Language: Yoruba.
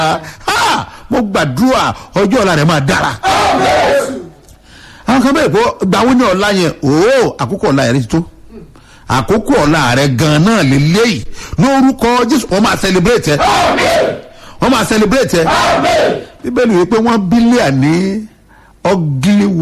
mo gbàdúrà ọjọ́ ọ̀la rẹ̀ máa dára. àwọn kan bẹ́ẹ̀ kó gbàwó ní ọ̀la yẹn àkókò ọ̀la yẹn ti tó àkókò ọ̀la rẹ̀ gan-an náà lè léyìí lórúkọ Jésù. wọ́n máa celebrate ẹ wọ́n máa celebrate ẹ. bíbélì wípé wọ́n bílíà ní ugly